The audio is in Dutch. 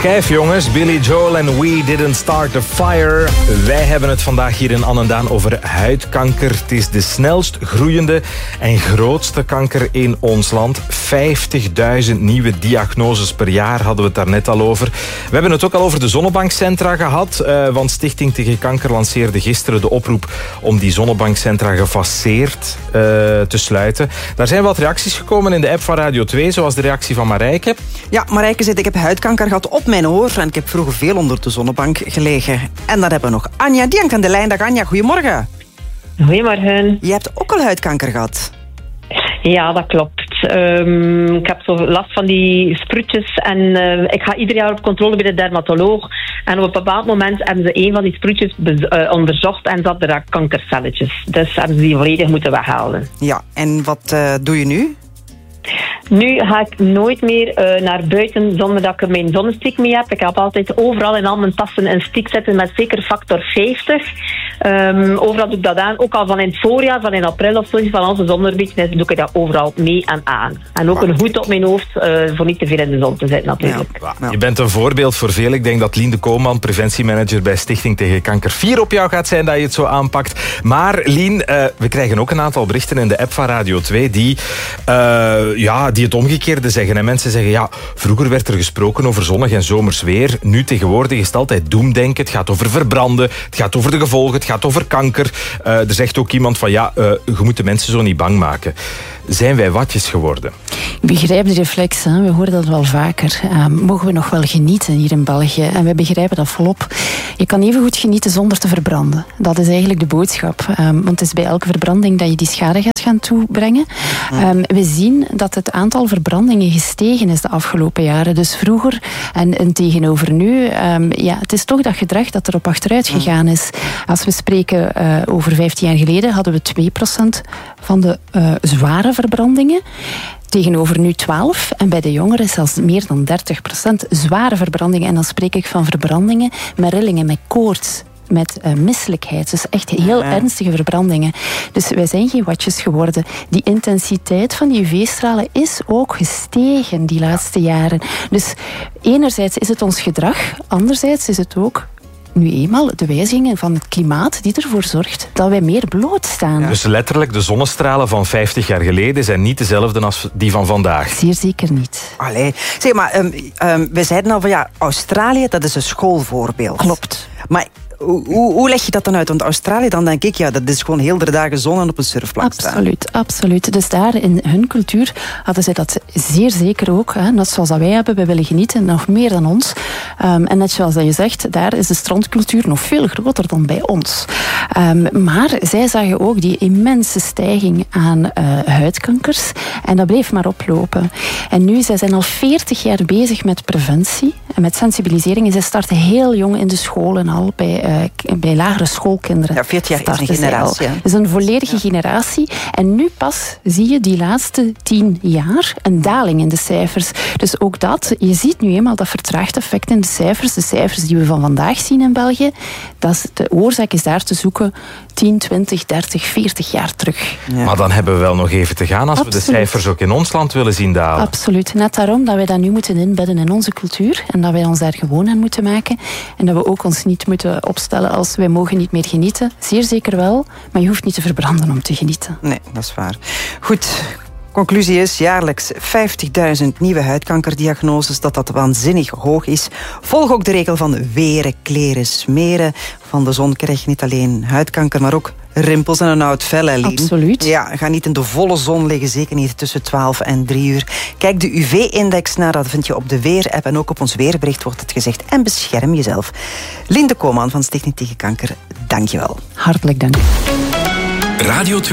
schijf, jongens. Billy Joel en We Didn't Start the Fire. Wij hebben het vandaag hier in Annendaan over huidkanker. Het is de snelst groeiende en grootste kanker in ons land. 50.000 nieuwe diagnoses per jaar hadden we het daar net al over. We hebben het ook al over de zonnebankcentra gehad. Want Stichting tegen Kanker lanceerde gisteren de oproep om die zonnebankcentra gefaseerd te sluiten. Daar zijn wat reacties gekomen in de app van Radio 2, zoals de reactie van Marijke. Ja, Marijke zegt, ik heb huidkanker gehad op mijn oor en ik heb vroeger veel onder de zonnebank gelegen. En dan hebben we nog Anja, die hangt aan de lijn. Dag Anja, goedemorgen. Goedemorgen. Je hebt ook al huidkanker gehad. Ja, dat klopt. Ik heb zo last van die sproetjes en ik ga ieder jaar op controle bij de dermatoloog. En op een bepaald moment hebben ze een van die sproetjes onderzocht en zat er kankercelletjes. Dus hebben ze die volledig moeten weghalen. Ja, en wat doe je nu? Nu ga ik nooit meer naar buiten zonder dat ik mijn zonnestick mee heb. Ik heb altijd overal in al mijn tassen een stick zitten met zeker factor 50. Overal doe ik dat aan. Ook al van in het voorjaar, van in april of zo, van onze zonnerbeknis, doe ik dat overal mee en aan. En ook een hoed op mijn hoofd, voor niet te veel in de zon te zitten natuurlijk. Ja. Je bent een voorbeeld voor veel. Ik denk dat Lien de Koolman, preventiemanager bij Stichting tegen Kanker, fier op jou gaat zijn dat je het zo aanpakt. Maar Lien, we krijgen ook een aantal berichten in de app van Radio 2 die het omgekeerde zeggen. En mensen zeggen, ja, vroeger werd er gesproken over zonnig en zomers weer. Nu tegenwoordig is het altijd doemdenken. Het gaat over verbranden, het gaat over de gevolgen, het gaat over kanker. Er zegt ook iemand van, je moet de mensen zo niet bang maken. Zijn wij watjes geworden? Ik begrijp de reflex, hè. We horen dat wel vaker. Mogen we nog wel genieten hier in België? En wij begrijpen dat volop. Je kan even goed genieten zonder te verbranden. Dat is eigenlijk de boodschap. Want het is bij elke verbranding dat je die schade gaat gaan toebrengen. We zien dat het aantal verbrandingen gestegen is de afgelopen jaren. Dus vroeger en tegenover nu. Het is toch dat gedrag dat erop achteruit gegaan is. Als we spreken over 15 jaar geleden hadden we 2% van de zware verbrandingen. Tegenover nu 12. En bij de jongeren zelfs meer dan 30% zware verbrandingen. En dan spreek ik van verbrandingen met rillingen, met koorts, met misselijkheid. Dus echt heel ernstige verbrandingen. Dus wij zijn geen watjes geworden. Die intensiteit van die UV-stralen is ook gestegen die laatste jaren. Dus enerzijds is het ons gedrag, anderzijds is het ook nu eenmaal de wijzigingen van het klimaat die ervoor zorgt dat wij meer blootstaan. Ja. Dus letterlijk, de zonnestralen van 50 jaar geleden zijn niet dezelfde als die van vandaag. Zeer zeker niet. Allee. Zeg maar, we zeiden al van Australië, dat is een schoolvoorbeeld. Klopt. Maar hoe leg je dat dan uit? Want Australië, dan denk ik, dat is gewoon heel de dagen zon en op een surfplank staan. Absoluut. Dus daar in hun cultuur hadden zij dat zeer zeker ook. Hè. Net zoals dat wij hebben, wij willen genieten, nog meer dan ons. En net zoals dat je zegt, daar is de strandcultuur nog veel groter dan bij ons. Maar zij zagen ook die immense stijging aan huidkankers. En dat bleef maar oplopen. En nu, zij zijn al 40 jaar bezig met preventie en met sensibilisering. En zij starten heel jong in de scholen al, bij lagere schoolkinderen. Ja, 40 jaar is een generatie. Het is een volledige generatie. En nu pas zie je die laatste 10 jaar een daling in de cijfers. Dus ook dat, je ziet nu eenmaal dat vertraagd effect in de cijfers. De cijfers die we van vandaag zien in België, de oorzaak is daar te zoeken 10, 20, 30, 40 jaar terug. Ja. Maar dan hebben we wel nog even te gaan als we de cijfers ook in ons land willen zien dalen. Absoluut. Net daarom dat wij dat nu moeten inbedden in onze cultuur en dat wij ons daar gewoon aan moeten maken. En dat we ook ons niet moeten opstellen als wij mogen niet meer genieten. Zeer zeker wel, maar je hoeft niet te verbranden om te genieten. Nee, dat is waar. Goed. Conclusie is jaarlijks 50.000 nieuwe huidkankerdiagnoses, dat waanzinnig hoog is. Volg ook de regel van weren, kleren, smeren. Van de zon krijg je niet alleen huidkanker, maar ook rimpels en een oud vel, Lien. Absoluut. Ja, ga niet in de volle zon liggen, zeker niet tussen 12 en 3 uur. Kijk de UV-index na, dat vind je op de Weer-app en ook op ons weerbericht wordt het gezegd. En bescherm jezelf. Lien de Koolman van Stichting tegen Kanker, dank je wel. Hartelijk dank. Radio 2.